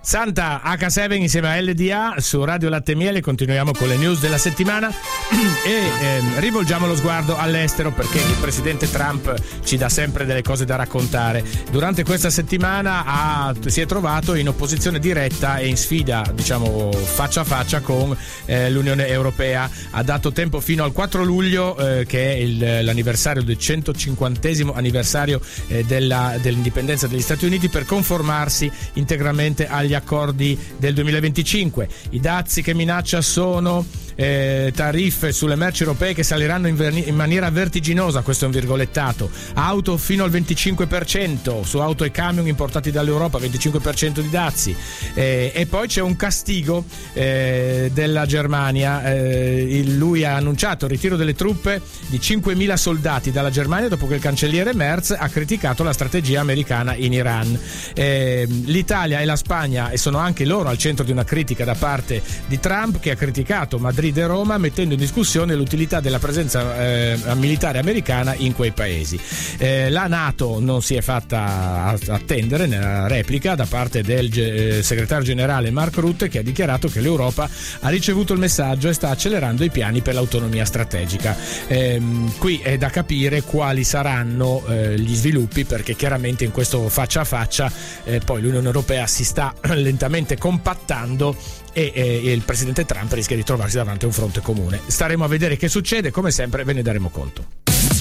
Santa H7 insieme a LDA su Radio Latte e Miele. Continuiamo con le news della settimana e rivolgiamo lo sguardo all'estero, perché il presidente Trump ci dà sempre delle cose da raccontare. Durante questa settimana si è trovato in opposizione diretta e in sfida, diciamo faccia a faccia con l'Unione Europea. Ha dato tempo fino al 4 luglio che è l'anniversario del 150° anniversario dell'indipendenza degli Stati Uniti, per conformarsi integralmente agli accordi del 2025. I dazi che minaccia sono tariffe sulle merci europee che saliranno in maniera vertiginosa, questo è un virgolettato, auto fino al 25%, su auto e camion importati dall'Europa 25% di dazi, e poi c'è un castigo della Germania. Lui ha annunciato il ritiro delle truppe di 5.000 soldati dalla Germania dopo che il cancelliere Merz ha criticato la strategia americana in Iran. L'Italia e la Spagna e sono anche loro al centro di una critica da parte di Trump, che ha criticato Madrid e Roma, mettendo in discussione l'utilità della presenza militare americana in quei paesi. La NATO non si è fatta attendere nella replica da parte del segretario generale Mark Rutte, che ha dichiarato che l'Europa ha ricevuto il messaggio e sta accelerando i piani per l'autonomia strategica. Qui è da capire quali saranno gli sviluppi, perché chiaramente in questo faccia a faccia poi l'Unione Europea si sta lentamente compattando e il presidente Trump rischia di trovarsi davanti a un fronte comune. Staremo a vedere che succede, come sempre ve ne daremo conto.